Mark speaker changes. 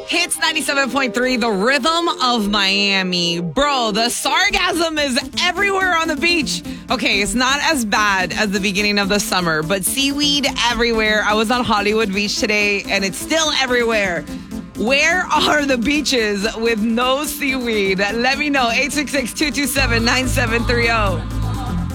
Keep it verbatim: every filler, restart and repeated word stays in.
Speaker 1: Hits ninety-seven point three, the rhythm of Miami. Bro, the sargasm is everywhere on the beach. Okay, it's not as bad as the beginning of the summer, but seaweed everywhere. I was on Hollywood Beach today, and it's still everywhere. Where are the beaches with no seaweed? Let me know. eight six six, two two seven, nine seven three zero.